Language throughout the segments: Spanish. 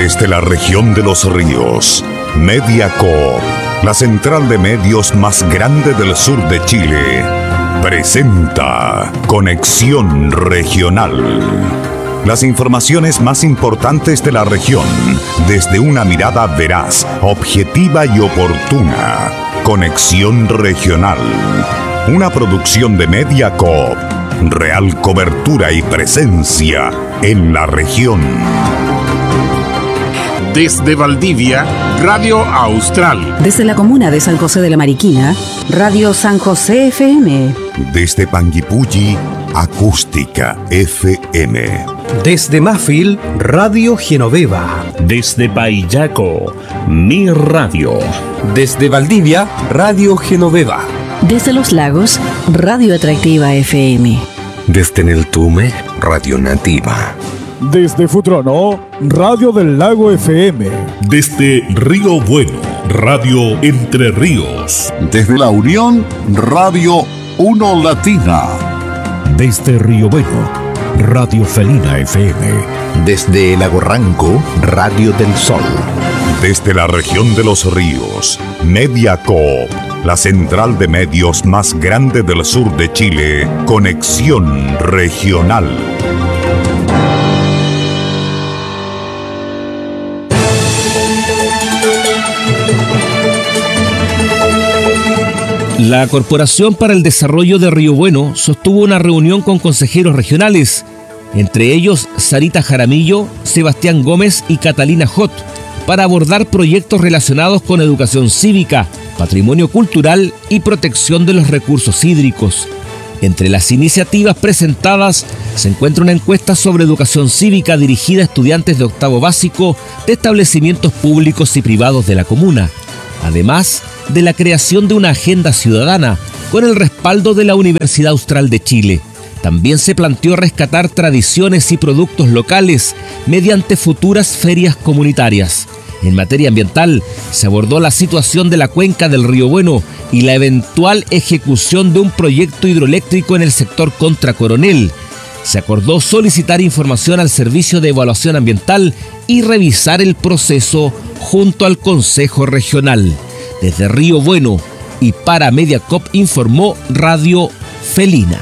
Desde la región de los ríos, Mediacorp, la central de medios más grande del sur de Chile, presenta Conexión Regional. Las informaciones más importantes de la región, desde una mirada veraz, objetiva y oportuna. Conexión Regional, una producción de Mediacorp. Real cobertura y presencia en la región. Desde Valdivia, Radio Austral. Desde la comuna de San José de la Mariquina, Radio San José FM. Desde Panguipulli, Acústica FM. Desde Mafil, Radio Genoveva. Desde Payaco, Mi Radio. Desde Valdivia, Radio Genoveva. Desde Los Lagos, Radio Atractiva FM. Desde Neltume, Radio Nativa. Desde Futrono, Radio del Lago FM. Desde Río Bueno, Radio Entre Ríos. Desde La Unión, Radio Uno Latina. Desde Río Bueno, Radio Felina FM. Desde Lago Ranco, Radio del Sol. Desde la región de los ríos, Mediacorp, la central de medios más grande del sur de Chile, Conexión Regional. La Corporación para el Desarrollo de Río Bueno sostuvo una reunión con consejeros regionales, entre ellos Sarita Jaramillo, Sebastián Gómez y Catalina Hot, para abordar proyectos relacionados con educación cívica, patrimonio cultural y protección de los recursos hídricos. Entre las iniciativas presentadas se encuentra una encuesta sobre educación cívica dirigida a estudiantes de octavo básico de establecimientos públicos y privados de la comuna, además de la creación de una agenda ciudadana con el respaldo de la Universidad Austral de Chile. También se planteó rescatar tradiciones y productos locales mediante futuras ferias comunitarias. En materia ambiental, se abordó la situación de la cuenca del Río Bueno y la eventual ejecución de un proyecto hidroeléctrico en el sector Contra Coronel. Se acordó solicitar información al Servicio de Evaluación Ambiental y revisar el proceso junto al Consejo Regional. Desde Río Bueno y para Mediacorp informó Radio Felina.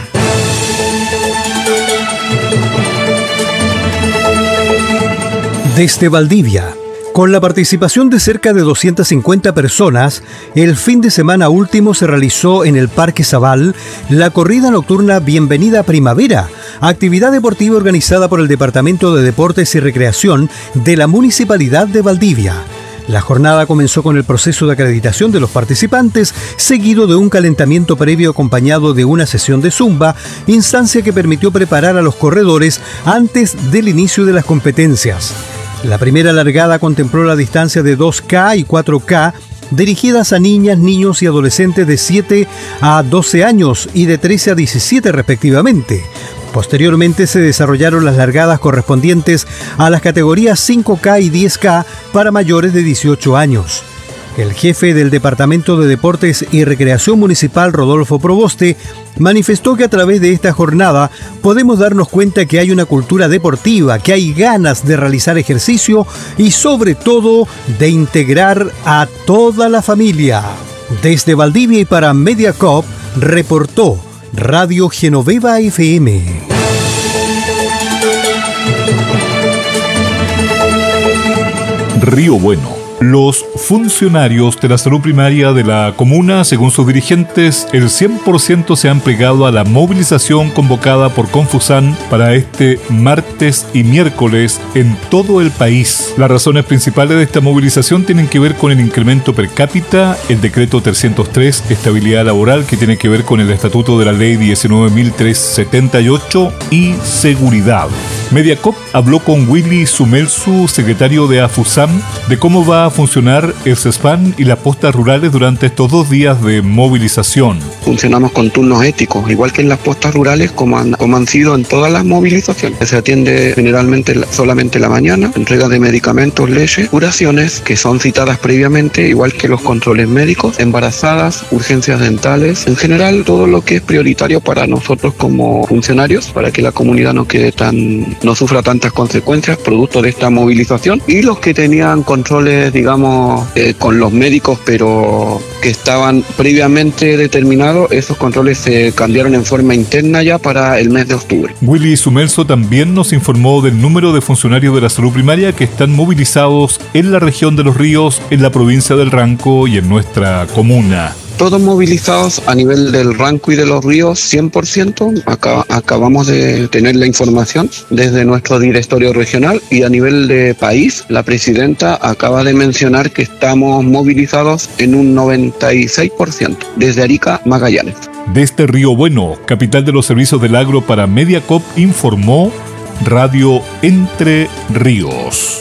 Desde Valdivia, con la participación de cerca de 250 personas, el fin de semana último se realizó en el Parque Zabal la corrida nocturna Bienvenida Primavera, actividad deportiva organizada por el Departamento de Deportes y Recreación de la Municipalidad de Valdivia. La jornada comenzó con el proceso de acreditación de los participantes, seguido de un calentamiento previo acompañado de una sesión de zumba, instancia que permitió preparar a los corredores antes del inicio de las competencias. La primera largada contempló la distancia de 2K y 4K, dirigidas a niñas, niños y adolescentes de 7 a 12 años y de 13 a 17 respectivamente. Posteriormente se desarrollaron las largadas correspondientes a las categorías 5K y 10K para mayores de 18 años. El jefe del Departamento de Deportes y Recreación Municipal, Rodolfo Proboste, manifestó que a través de esta jornada podemos darnos cuenta que hay una cultura deportiva, que hay ganas de realizar ejercicio y sobre todo de integrar a toda la familia. Desde Valdivia y para Mediacorp, reportó Radio Genoveva FM. Río Bueno. Los funcionarios de la salud primaria de la comuna, según sus dirigentes, el 100% se han plegado a la movilización convocada por Confusan para este martes y miércoles en todo el país. Las razones principales de esta movilización tienen que ver con el incremento per cápita, el decreto 303, estabilidad laboral, que tiene que ver con el estatuto de la ley 19.378 y seguridad. Mediacorp habló con Willy Sumelsu, secretario de AFUSAM, de cómo va a funcionar el CESPAN y las postas rurales durante estos 2 días de movilización. Funcionamos con turnos éticos, igual que en las postas rurales, como han sido en todas las movilizaciones. Se atiende generalmente solamente la mañana, entrega de medicamentos, leche, curaciones que son citadas previamente, igual que los controles médicos, embarazadas, urgencias dentales, en general todo lo que es prioritario para nosotros como funcionarios, para que la comunidad no quede tan no sufra tantas consecuencias producto de esta movilización, y los que tenían controles, digamos, con los médicos, pero que estaban previamente determinados, esos controles se cambiaron en forma interna ya para el mes de octubre. Willy Sumelso también nos informó del número de funcionarios de la salud primaria que están movilizados en la región de Los Ríos, en la provincia del Ranco y en nuestra comuna. Todos movilizados a nivel del Ranco y de Los Ríos, 100%. Acabamos de tener la información desde nuestro directorio regional, y a nivel de país, la presidenta acaba de mencionar que estamos movilizados en un 96%, desde Arica, Magallanes. Desde Río Bueno, capital de los servicios del agro para Mediacorp, informó Radio Entre Ríos.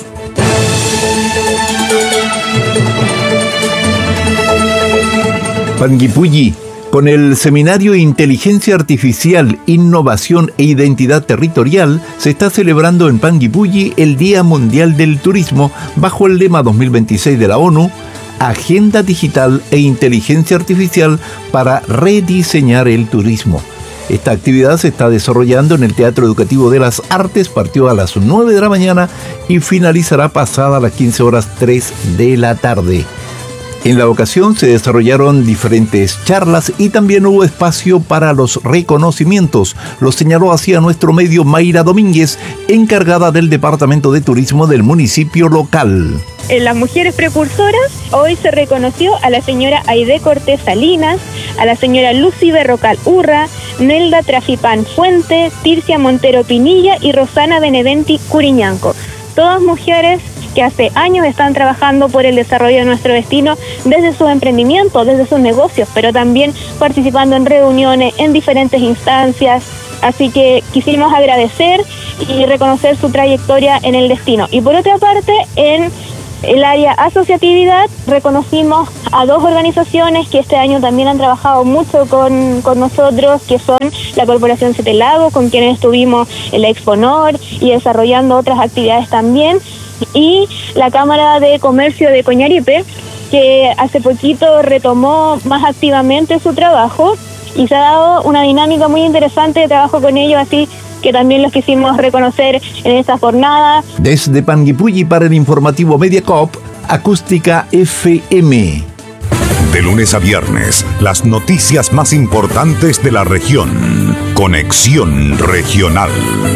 Panguipulli, con el Seminario Inteligencia Artificial, Innovación e Identidad Territorial, se está celebrando en Panguipulli el Día Mundial del Turismo bajo el lema 2026 de la ONU, Agenda Digital e Inteligencia Artificial para rediseñar el turismo. Esta actividad se está desarrollando en el Teatro Educativo de las Artes, partió a las 9 de la mañana y finalizará pasada las 15:03 de la tarde. En la ocasión se desarrollaron diferentes charlas y también hubo espacio para los reconocimientos. Lo señaló así a nuestro medio Mayra Domínguez, encargada del Departamento de Turismo del municipio local. En las mujeres precursoras, hoy se reconoció a la señora Aide Cortés Salinas, a la señora Lucy Berrocal Urra, Nelda Trafipán Fuente, Tircia Montero Pinilla y Rosana Beneventi Curiñanco. Todas mujeres que hace años están trabajando por el desarrollo de nuestro destino desde sus emprendimientos, desde sus negocios, pero también participando en reuniones, en diferentes instancias. Así que quisimos agradecer y reconocer su trayectoria en el destino. Y por otra parte, en el área asociatividad, reconocimos a dos organizaciones que este año también han trabajado mucho con nosotros, que son la Corporación Siete Lagos, con quienes estuvimos en la Exponor y desarrollando otras actividades también, y la Cámara de Comercio de Coñaripe, que hace poquito retomó más activamente su trabajo y se ha dado una dinámica muy interesante de trabajo con ellos, así que también los quisimos reconocer en esta jornada. Desde Panguipulli para el informativo Mediacorp, Acústica FM. De lunes a viernes, las noticias más importantes de la región. Conexión Regional.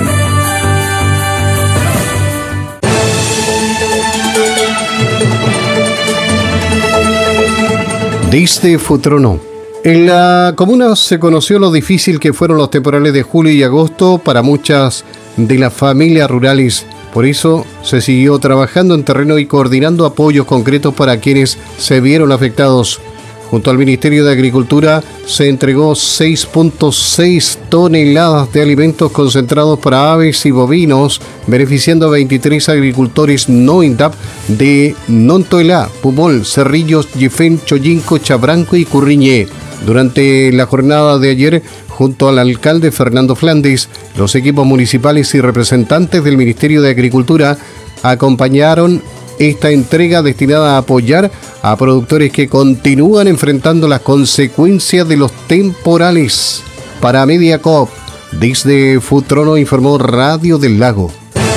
Desde Futrono. En la comuna se conoció lo difícil que fueron los temporales de julio y agosto para muchas de las familias rurales. Por eso se siguió trabajando en terreno y coordinando apoyos concretos para quienes se vieron afectados. Junto al Ministerio de Agricultura se entregó 6.6 toneladas de alimentos concentrados para aves y bovinos, beneficiando a 23 agricultores no INDAP de Nontoelá, Pumol, Cerrillos, Yefén, Chollinco, Chabranco y Curriñé. Durante la jornada de ayer, junto al alcalde Fernando Flandes, los equipos municipales y representantes del Ministerio de Agricultura acompañaron esta entrega destinada a apoyar a productores que continúan enfrentando las consecuencias de los temporales. Para Mediacorp, desde Futrono informó Radio del Lago.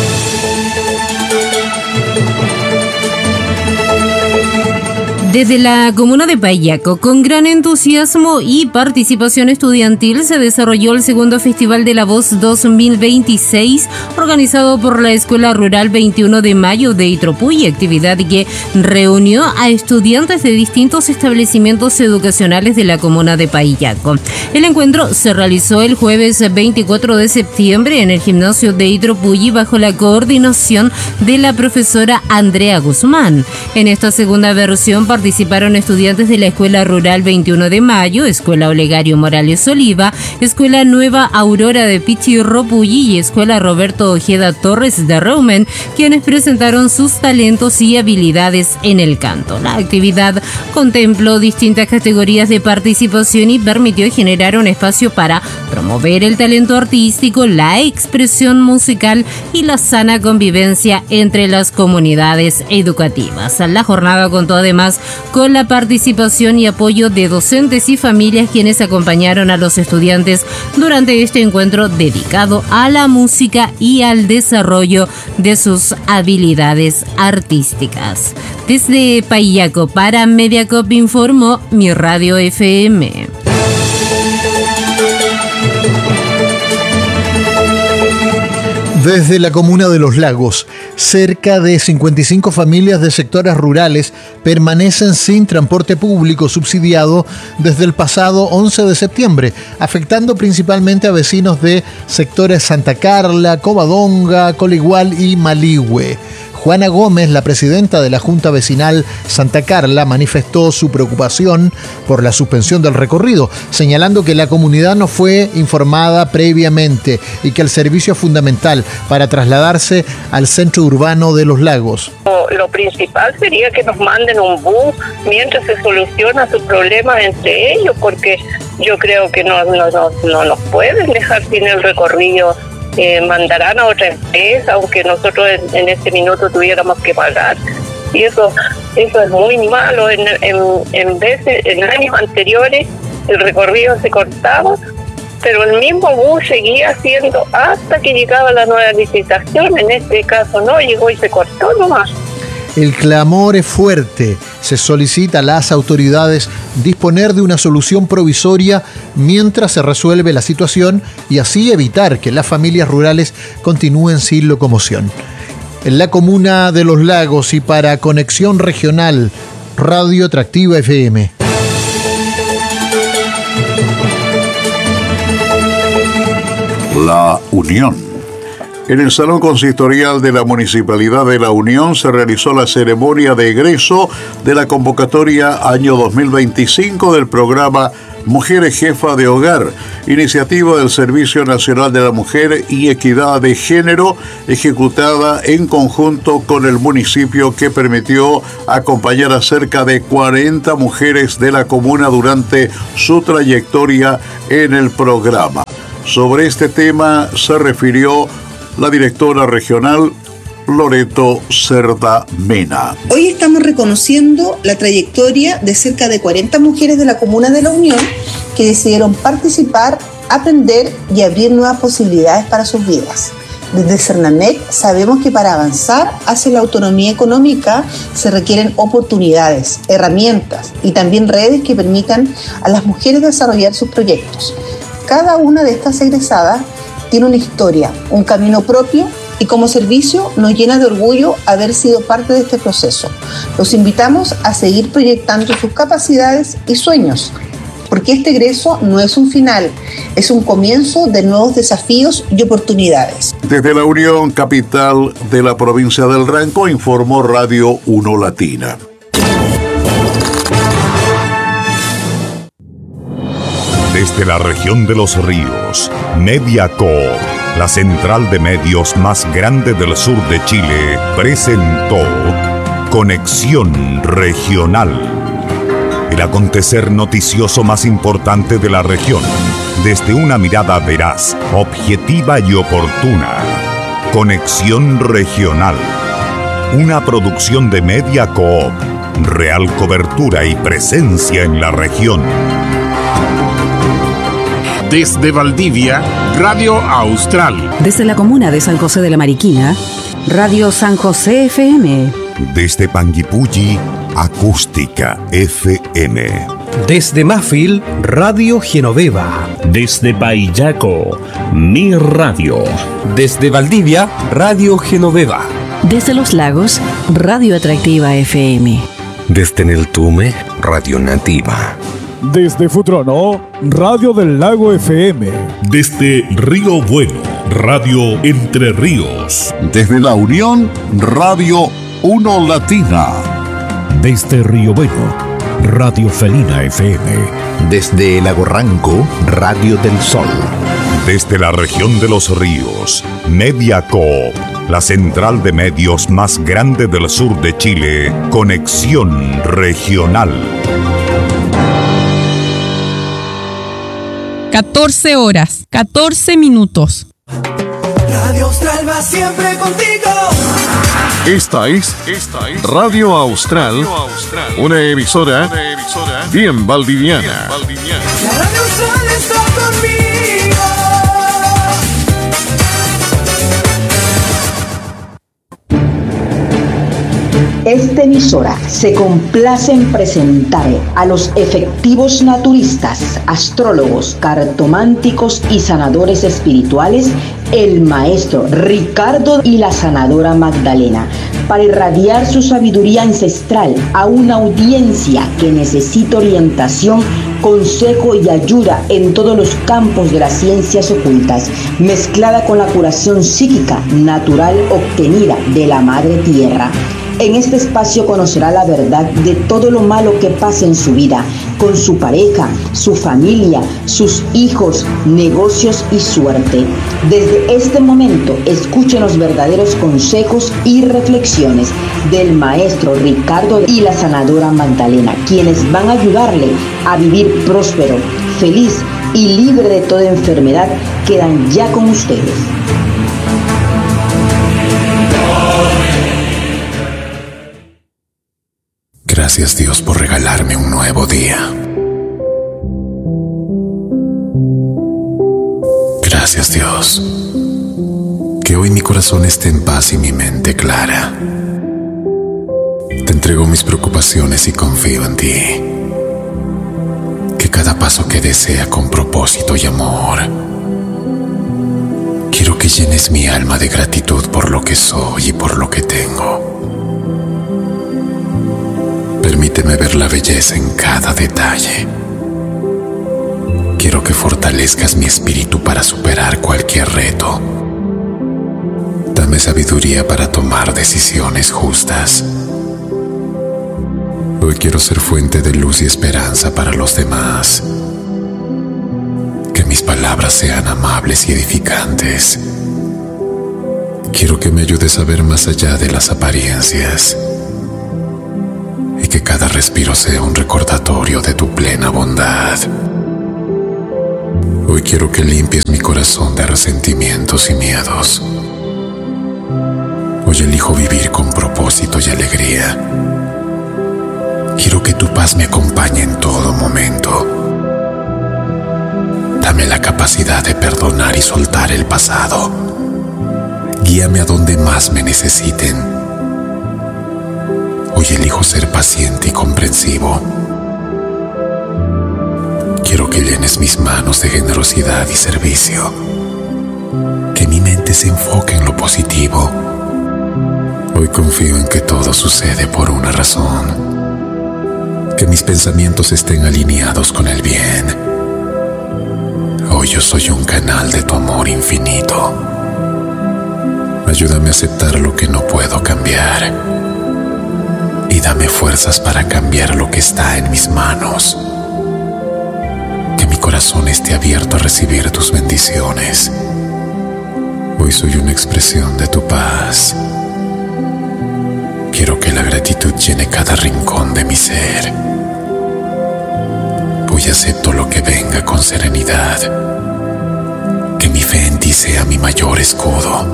Desde la comuna de Paillaco, con gran entusiasmo y participación estudiantil, se desarrolló el segundo Festival de la Voz 2026, organizado por la Escuela Rural 21 de Mayo de Itropulli, actividad que reunió a estudiantes de distintos establecimientos educacionales de la comuna de Paillaco. El encuentro se realizó el jueves 24 de septiembre en el gimnasio de Itropulli bajo la coordinación de la profesora Andrea Guzmán. En esta segunda versión participaron estudiantes de la Escuela Rural 21 de Mayo, Escuela Olegario Morales Oliva, Escuela Nueva Aurora de Pichirropulli y Escuela Roberto Ojeda Torres de Reumen, quienes presentaron sus talentos y habilidades en el canto. La actividad contempló distintas categorías de participación y permitió generar un espacio para promover el talento artístico, la expresión musical y la sana convivencia entre las comunidades educativas. La jornada contó además con la participación y apoyo de docentes y familias quienes acompañaron a los estudiantes durante este encuentro dedicado a la música y al desarrollo de sus habilidades artísticas. Desde Payaco para Mediacorp informó Mi Radio FM. Desde la comuna de Los Lagos, cerca de 55 familias de sectores rurales permanecen sin transporte público subsidiado desde el pasado 11 de septiembre, afectando principalmente a vecinos de sectores Santa Carla, Covadonga, Coligual y Maligüe. Juana Gómez, la presidenta de la Junta Vecinal Santa Carla, manifestó su preocupación por la suspensión del recorrido, señalando que la comunidad no fue informada previamente y que el servicio es fundamental para trasladarse al centro urbano de Los Lagos. Lo principal sería que nos manden un bus mientras se soluciona su problema entre ellos, porque yo creo que no nos pueden dejar sin el recorrido. Mandarán a otra empresa, aunque nosotros en este minuto tuviéramos que pagar. Y eso es muy malo. En veces, en años anteriores, el recorrido se cortaba, pero el mismo bus seguía haciendo hasta que llegaba la nueva licitación. En este caso no, llegó y se cortó nomás. El clamor es fuerte. Se solicita a las autoridades disponer de una solución provisoria mientras se resuelve la situación y así evitar que las familias rurales continúen sin locomoción. En la comuna de Los Lagos y para Conexión Regional, Radio Atractiva FM. La Unión. En el Salón Consistorial de la Municipalidad de La Unión se realizó la ceremonia de egreso de la convocatoria año 2025 del programa Mujeres Jefa de Hogar, iniciativa del Servicio Nacional de la Mujer y Equidad de Género, ejecutada en conjunto con el municipio, que permitió acompañar a cerca de 40 mujeres de la comuna durante su trayectoria en el programa. Sobre este tema se refirió la directora regional Loreto Cerda Mena. Hoy estamos reconociendo la trayectoria de cerca de 40 mujeres de la Comuna de La Unión que decidieron participar, aprender y abrir nuevas posibilidades para sus vidas. Desde Cernamec sabemos que para avanzar hacia la autonomía económica se requieren oportunidades, herramientas y también redes que permitan a las mujeres desarrollar sus proyectos. Cada una de estas egresadas tiene una historia, un camino propio y como servicio nos llena de orgullo haber sido parte de este proceso. Los invitamos a seguir proyectando sus capacidades y sueños, porque este egreso no es un final, es un comienzo de nuevos desafíos y oportunidades. Desde la Unión, capital de la provincia del Ranco, informó Radio 1 Latina. Desde la región de Los Ríos, Mediacorp, la central de medios más grande del sur de Chile, presentó Conexión Regional. El acontecer noticioso más importante de la región, desde una mirada veraz, objetiva y oportuna. Conexión Regional. Una producción de Mediacorp. Real cobertura y presencia en la región. Desde Valdivia, Radio Austral. Desde la comuna de San José de la Mariquina, Radio San José FM. Desde Panguipulli, Acústica FM. Desde Mafil, Radio Genoveva. Desde Payaco, Mi Radio. Desde Valdivia, Radio Genoveva. Desde Los Lagos, Radio Atractiva FM. Desde Neltume, Radio Nativa. Desde Futrono, Radio del Lago FM. Desde Río Bueno, Radio Entre Ríos. Desde La Unión, Radio 1 Latina. Desde Río Bueno, Radio Felina FM. Desde Lago Ranco, Radio del Sol. Desde la región de Los Ríos, Mediacorp, la central de medios más grande del sur de Chile, Conexión Regional. 14 horas, 14 minutos. Radio Austral va siempre contigo. Esta es Radio Austral, una emisora bien valdiviana. La Radio Austral está conmigo. Esta emisora se complace en presentar a los efectivos naturistas, astrólogos, cartománticos y sanadores espirituales, el maestro Ricardo y la sanadora Magdalena, para irradiar su sabiduría ancestral a una audiencia que necesita orientación, consejo y ayuda en todos los campos de las ciencias ocultas, mezclada con la curación psíquica natural obtenida de la Madre Tierra. En este espacio conocerá la verdad de todo lo malo que pasa en su vida, con su pareja, su familia, sus hijos, negocios y suerte. Desde este momento, escuchen los verdaderos consejos y reflexiones del maestro Ricardo y la sanadora Magdalena, quienes van a ayudarle a vivir próspero, feliz y libre de toda enfermedad. Quedan ya con ustedes. Gracias Dios por regalarme un nuevo día. Gracias Dios, que hoy mi corazón esté en paz y mi mente clara. Te entrego mis preocupaciones y confío en ti. Que cada paso que des sea con propósito y amor. Quiero que llenes mi alma de gratitud por lo que soy y por lo que tengo. Permíteme ver la belleza en cada detalle. Quiero que fortalezcas mi espíritu para superar cualquier reto. Dame sabiduría para tomar decisiones justas. Hoy quiero ser fuente de luz y esperanza para los demás. Que mis palabras sean amables y edificantes. Quiero que me ayudes a ver más allá de las apariencias. Y que cada respiro sea un recordatorio de tu plena bondad. Hoy quiero que limpies mi corazón de resentimientos y miedos. Hoy elijo vivir con propósito y alegría. Quiero que tu paz me acompañe en todo momento. Dame la capacidad de perdonar y soltar el pasado. Guíame a donde más me necesiten. Hoy elijo ser paciente y comprensivo. Quiero que llenes mis manos de generosidad y servicio. Que mi mente se enfoque en lo positivo. Hoy confío en que todo sucede por una razón. Que mis pensamientos estén alineados con el bien. Hoy yo soy un canal de tu amor infinito. Ayúdame a aceptar lo que no puedo cambiar. Y dame fuerzas para cambiar lo que está en mis manos. Que mi corazón esté abierto a recibir tus bendiciones. Hoy soy una expresión de tu paz. Quiero que la gratitud llene cada rincón de mi ser. Hoy acepto lo que venga con serenidad. Que mi fe en ti sea mi mayor escudo.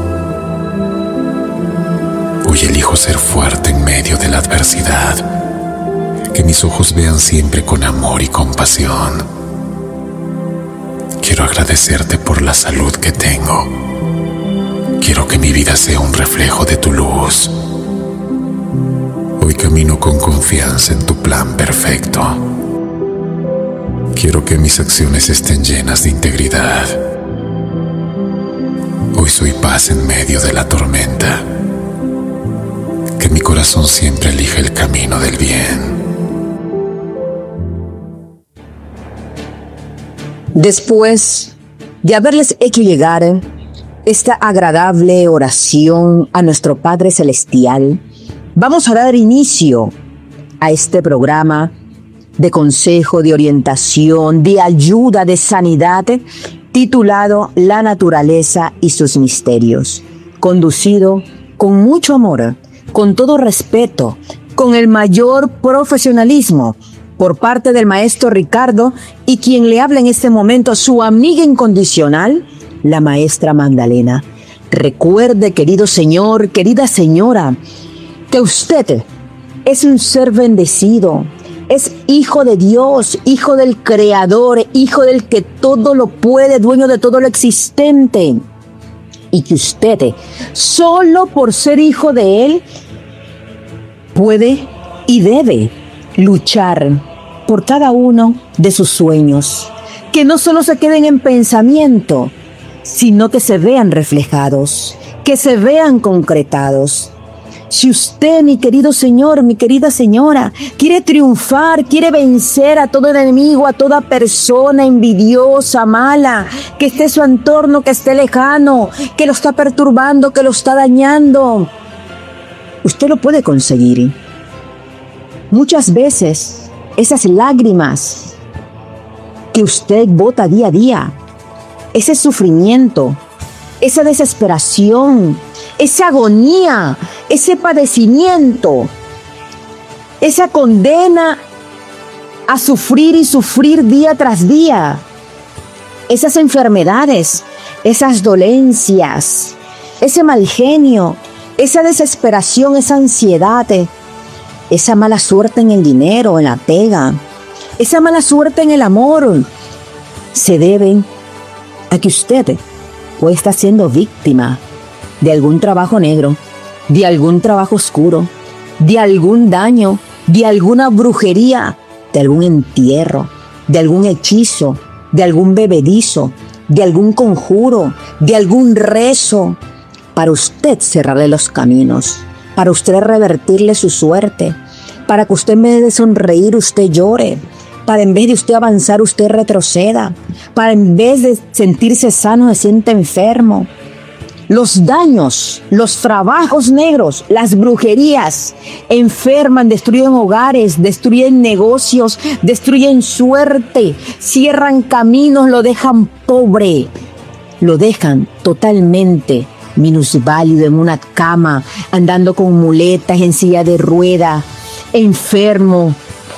Hoy elijo ser fuerte en medio de la adversidad. Que mis ojos vean siempre con amor y compasión. Quiero agradecerte por la salud que tengo. Quiero que mi vida sea un reflejo de tu luz. Hoy camino con confianza en tu plan perfecto. Quiero que mis acciones estén llenas de integridad. Hoy soy paz en medio de la tormenta. Que mi corazón siempre elija el camino del bien. Después de haberles hecho llegar esta agradable oración a nuestro Padre Celestial, vamos a dar inicio a este programa de consejo, de orientación, de ayuda, de sanidad, titulado La Naturaleza y sus Misterios, conducido con mucho amor, con todo respeto, con el mayor profesionalismo por parte del maestro Ricardo y quien le habla en este momento, su amiga incondicional, la maestra Magdalena. Recuerde, querido señor, querida señora, que usted es un ser bendecido, es hijo de Dios, hijo del Creador, hijo del que todo lo puede, dueño de todo lo existente. Y que usted, solo por ser hijo de Él, puede y debe luchar por cada uno de sus sueños, que no solo se queden en pensamiento, sino que se vean reflejados, que se vean concretados. Si usted, mi querido señor, mi querida señora, quiere triunfar, quiere vencer a todo enemigo, a toda persona envidiosa, mala, que esté en su entorno, que esté lejano, que lo está perturbando, que lo está dañando, usted lo puede conseguir. Muchas veces, esas lágrimas que usted bota día a día, ese sufrimiento, esa desesperación, esa agonía, ese padecimiento, esa condena a sufrir y sufrir día tras día, esas enfermedades, esas dolencias, ese mal genio, esa desesperación, esa ansiedad, esa mala suerte en el dinero, en la pega, esa mala suerte en el amor, se deben a que usted puede estar siendo víctima de algún trabajo negro, de algún trabajo oscuro, de algún daño, de alguna brujería, de algún entierro, de algún hechizo, de algún bebedizo, de algún conjuro, de algún rezo, para usted cerrarle los caminos, para usted revertirle su suerte, para que usted en vez de sonreír usted llore, para en vez de usted avanzar usted retroceda, para en vez de sentirse sano se sienta enfermo. Los daños, los trabajos negros, las brujerías enferman, destruyen hogares, destruyen negocios, destruyen suerte, cierran caminos, lo dejan pobre, lo dejan totalmente minusválido en una cama, andando con muletas, en silla de rueda, enfermo.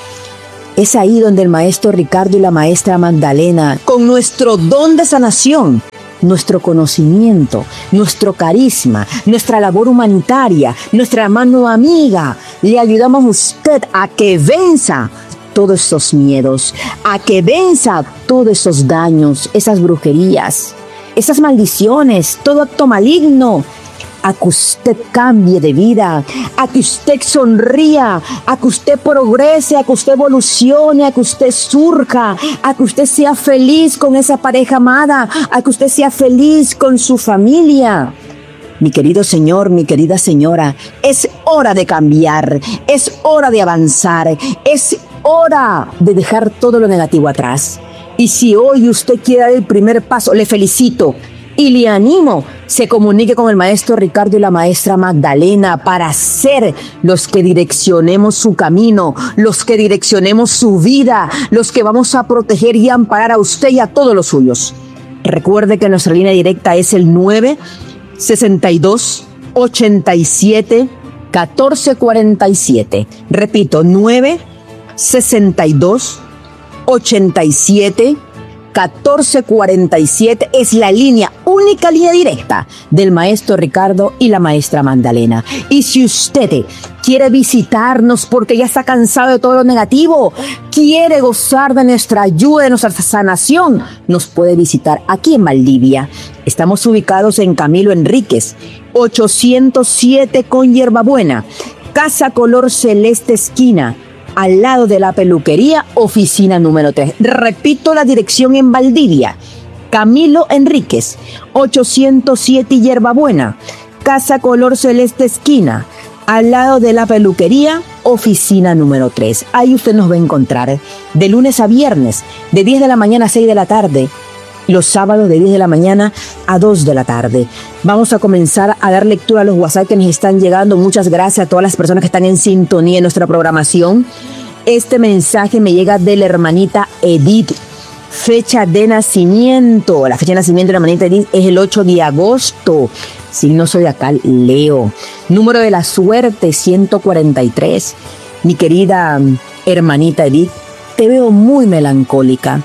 Es ahí donde el maestro Ricardo y la maestra Magdalena, con nuestro don de sanación, nuestro conocimiento, nuestro carisma, nuestra labor humanitaria, nuestra mano amiga, le ayudamos a usted a que venza todos esos miedos, a que venza todos esos daños, esas brujerías, esas maldiciones, todo acto maligno, a que usted cambie de vida, a que usted sonría, a que usted progrese, a que usted evolucione, a que usted surja, a que usted sea feliz con esa pareja amada, a que usted sea feliz con su familia. Mi querido señor, mi querida señora, es hora de cambiar, es hora de avanzar, es hora de dejar todo lo negativo atrás. Y si hoy usted quiere dar el primer paso, le felicito. Y le animo, se comunique con el maestro Ricardo y la maestra Magdalena para ser los que direccionemos su camino, los que direccionemos su vida, los que vamos a proteger y amparar a usted y a todos los suyos. Recuerde que nuestra línea directa es el 962-87-1447. Repito, 962-87-1447 es la línea, única línea directa del maestro Ricardo y la maestra Magdalena. Y si usted quiere visitarnos porque ya está cansado de todo lo negativo, quiere gozar de nuestra ayuda, de nuestra sanación, nos puede visitar aquí en Valdivia. Estamos ubicados en Camilo Enríquez, 807 con Hierbabuena, Casa Color Celeste esquina, al lado de la peluquería, oficina número 3. Repito la dirección en Valdivia. Camilo Enríquez, 807 Hierbabuena, Casa Color Celeste esquina, al lado de la peluquería, oficina número 3. Ahí usted nos va a encontrar de lunes a viernes, de 10 de la mañana a 6 de la tarde. Los sábados de 10 de la mañana a 2 de la tarde. Vamos a comenzar a dar lectura a los WhatsApp que nos están llegando. Muchas gracias a todas las personas que están en sintonía en nuestra programación. Este mensaje me llega de la hermanita Edith. Fecha de nacimiento. La fecha de nacimiento de la hermanita Edith es el 8 de agosto. Signo zodiacal Leo. Número de la suerte 143. Mi querida hermanita Edith, te veo muy melancólica.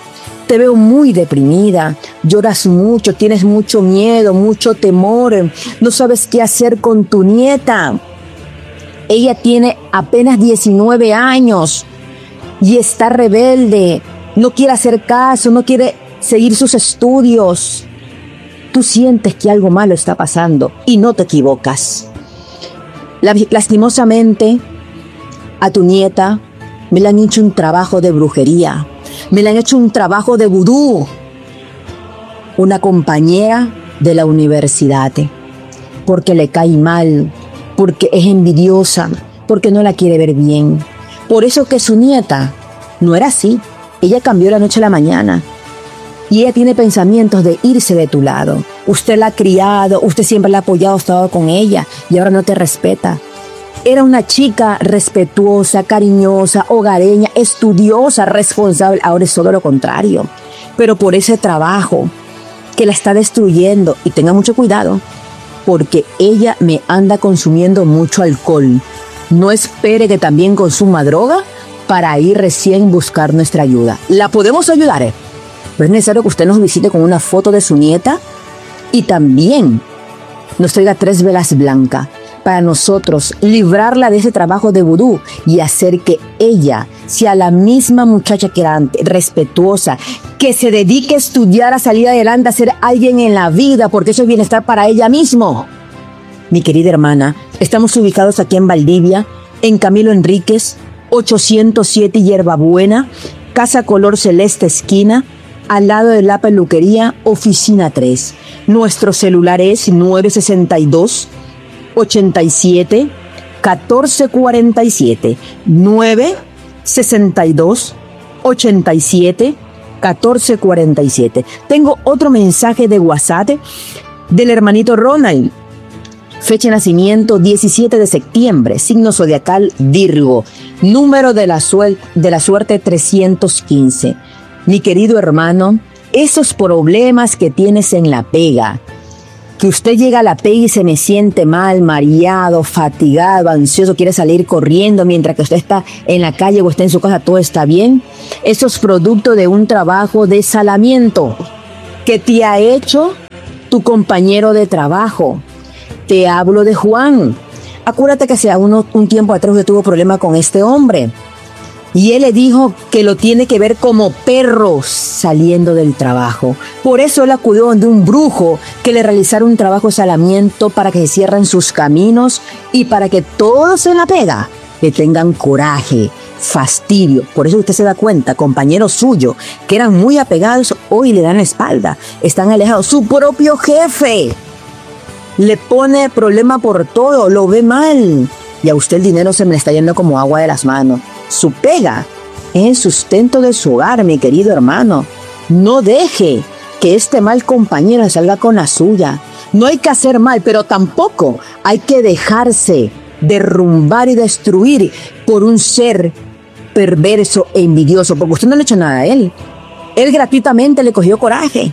Te veo muy deprimida, lloras mucho, tienes mucho miedo, mucho temor, no sabes qué hacer con tu nieta. Ella tiene apenas 19 años y está rebelde, no quiere hacer caso, no quiere seguir sus estudios. Tú sientes que algo malo está pasando y no te equivocas. Lastimosamente, a tu nieta me le han hecho un trabajo de brujería, me le han hecho un trabajo de vudú. Una compañera de la universidad, porque le cae mal, porque es envidiosa, porque no la quiere ver bien. Por eso que su nieta no era así. Ella cambió de la noche a la mañana. Y ella tiene pensamientos de irse de tu lado. Usted la ha criado, usted siempre la ha apoyado, ha estado con ella y ahora no te respeta. Era una chica respetuosa, cariñosa, hogareña, estudiosa, responsable. Ahora es todo lo contrario. Pero por ese trabajo que la está destruyendo, y tenga mucho cuidado, porque ella me anda consumiendo mucho alcohol. No espere que también consuma droga para ir recién buscar nuestra ayuda. ¿La podemos ayudar? Pero es necesario que usted nos visite con una foto de su nieta y también nos traiga 3 velas blancas para nosotros librarla de ese trabajo de vudú y hacer que ella sea la misma muchacha que era antes, respetuosa, que se dedique a estudiar, a salir adelante, a ser alguien en la vida, porque eso es bienestar para ella mismo. Mi querida hermana, estamos ubicados aquí en Valdivia, en Camilo Enríquez, 807 Hierbabuena, Casa Color Celeste esquina, al lado de la peluquería, oficina 3. Nuestro celular es 962 87 1447 962 87 1447. Tengo otro mensaje de WhatsApp del hermanito Ronald. Fecha de nacimiento 17 de septiembre, signo zodiacal Virgo, número de la suerte 315. Mi querido hermano, esos problemas que tienes en la pega, que usted llega a la pega y se me siente mal, mareado, fatigado, ansioso, quiere salir corriendo mientras que usted está en la calle o está en su casa, todo está bien. Eso es producto de un trabajo de salamiento que te ha hecho tu compañero de trabajo. Te hablo de Juan. Acuérdate que hace un tiempo atrás usted tuvo problema con este hombre. Y él le dijo que lo tiene que ver como perro saliendo del trabajo. Por eso él acudió de un brujo que le realizara un trabajo de salamiento para que se cierren sus caminos y para que todos en la pega le tengan coraje, fastidio. Por eso usted se da cuenta, compañeros suyos que eran muy apegados, hoy le dan la espalda, están alejados. Su propio jefe le pone problema por todo, lo ve mal. Y a usted el dinero se me le está yendo como agua de las manos. Su pega es el sustento de su hogar, mi querido hermano. No deje que este mal compañero salga con la suya. No hay que hacer mal, pero tampoco hay que dejarse derrumbar y destruir por un ser perverso e envidioso, porque usted no le ha hecho nada a él. Él gratuitamente le cogió coraje.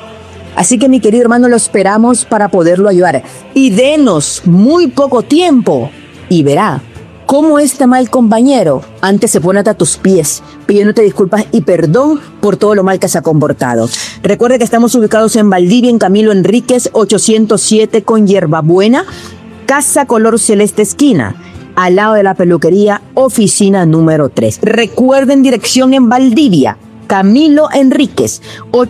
Así que, mi querido hermano, lo esperamos para poderlo ayudar. Y denos muy poco tiempo y verá cómo este mal compañero antes se pone hasta tus pies pidiéndote disculpas y perdón por todo lo mal que se ha comportado. Recuerde que estamos ubicados en Valdivia, en Camilo Enríquez, 807 con Hierbabuena, Casa Color Celeste esquina, al lado de la peluquería, oficina número 3. Recuerden, dirección en Valdivia, Camilo Enríquez,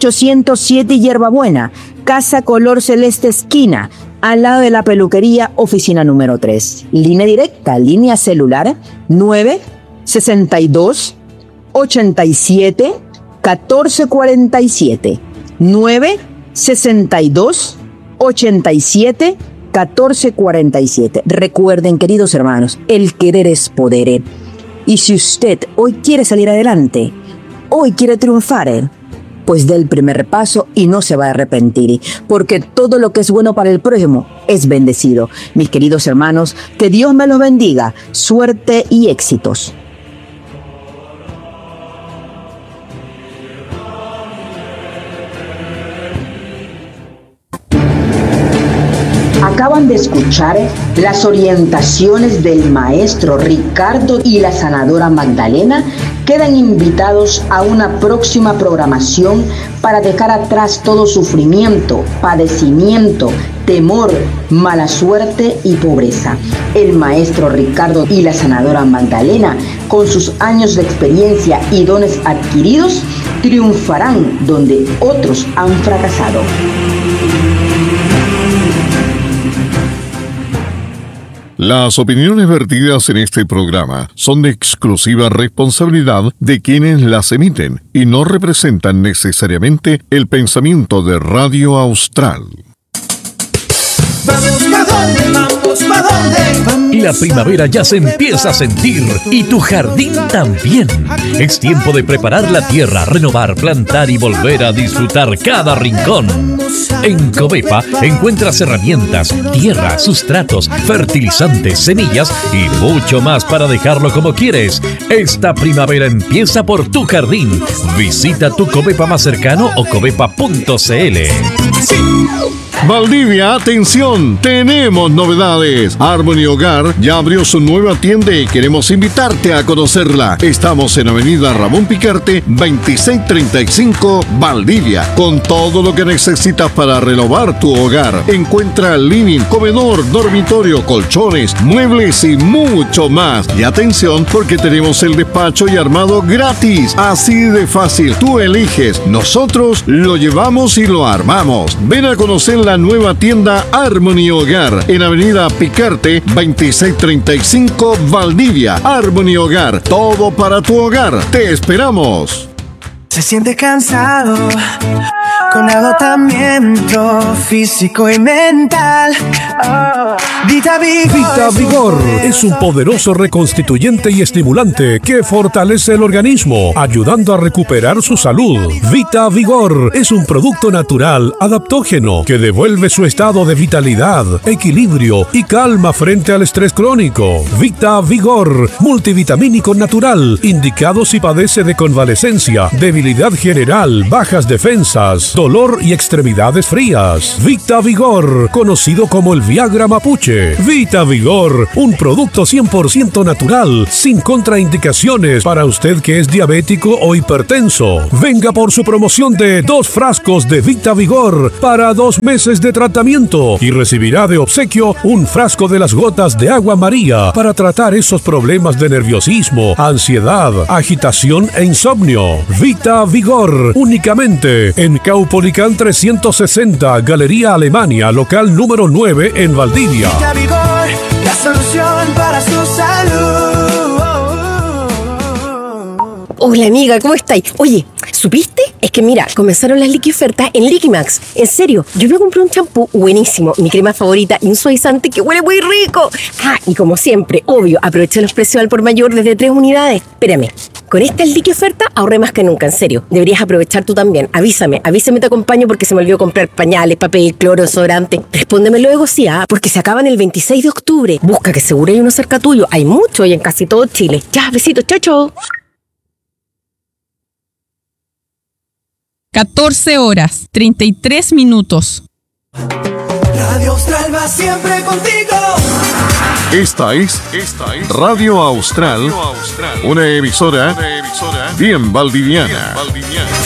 807 Hierbabuena, Casa Color Celeste esquina, al lado de la peluquería, oficina número 3. Línea directa, línea celular, 962 87 1447. 962 87 1447. Recuerden, queridos hermanos, el querer es poder. Y si usted hoy quiere salir adelante, hoy quiere triunfar, pues dé el primer paso y no se va a arrepentir, porque todo lo que es bueno para el prójimo es bendecido. Mis queridos hermanos, que Dios me los bendiga, suerte y éxitos. Acaban de escuchar las orientaciones del maestro Ricardo y la sanadora Magdalena quedan invitados a una próxima programación para dejar atrás todo sufrimiento, padecimiento, temor, mala suerte y pobreza. El maestro Ricardo y la sanadora Magdalena, con sus años de experiencia y dones adquiridos, triunfarán donde otros han fracasado. Las opiniones vertidas en este programa son de exclusiva responsabilidad de quienes las emiten y no representan necesariamente el pensamiento de Radio Austral. Vamos pa' dónde, vamos pa' dónde. La primavera ya se empieza a sentir y tu jardín también. Es tiempo de preparar la tierra, renovar, plantar y volver a disfrutar cada rincón. En Covepa encuentras herramientas, tierra, sustratos, fertilizantes, semillas y mucho más para dejarlo como quieres. Esta primavera empieza por tu jardín. Visita tu Covepa más cercano o covepa.cl. Valdivia, atención, tenemos novedades. Harmony Hogar ya abrió su nueva tienda y queremos invitarte a conocerla. Estamos en Avenida Ramón Picarte, 2635, Valdivia, con todo lo que necesitas para renovar tu hogar. Encuentra living, comedor, dormitorio, colchones, muebles y mucho más. Y atención, porque tenemos el despacho y armado gratis. Así de fácil, tú eliges. Nosotros lo llevamos y lo armamos. Ven a conocer la nueva tienda Harmony Hogar en Avenida Picarte 2635 Valdivia. Harmony Hogar, todo para tu hogar. Te esperamos. Se siente cansado, con agotamiento físico y mental. Vita Vigor es un poderoso reconstituyente y estimulante que fortalece el organismo, ayudando a recuperar su salud. Vita Vigor es un producto natural, adaptógeno, que devuelve su estado de vitalidad, equilibrio y calma frente al estrés crónico. Vita Vigor, multivitamínico natural, indicado si padece de convalecencia, debilidad general, bajas defensas, dolor y extremidades frías. Vita Vigor, conocido como el Viagra Mapuche. Vita Vigor, un producto 100% natural, sin contraindicaciones para usted que es diabético o hipertenso. Venga por su promoción de 2 frascos de Vita Vigor para 2 meses de tratamiento y recibirá de obsequio un frasco de las gotas de agua María para tratar esos problemas de nerviosismo, ansiedad, agitación e insomnio. Vita Vigor, únicamente en Caupolicán 360, Galería Alemania, local número 9 en Valdivia. Vita Vigor, la solución para su salud. Hola amiga, ¿cómo estáis? Oye, ¿supiste? Es que mira, comenzaron las liquiofertas en Liquimax. En serio, yo me compré un champú buenísimo, mi crema favorita y un suavizante que huele muy rico. Y como siempre, obvio, aproveché los precios al por mayor desde 3 unidades. Espérame, con esta liquioferta ahorré más que nunca, en serio. Deberías aprovechar tú también. Avísame, te acompaño porque se me olvidó comprar pañales, papel, cloro, desodorante. Respóndeme luego sí, porque se acaban el 26 de octubre. Busca que seguro hay uno cerca tuyo. Hay mucho y en casi todo Chile. Ya, besitos, chao, chao. 14 horas, 33 minutos. Radio Austral va siempre contigo. Esta es Radio Austral, una emisora bien valdiviana.